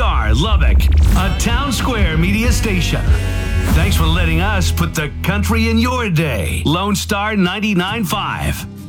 KTAR Lubbock, a Town Square media station. Thanks for letting us put the country in your day. Lone Star 99.5.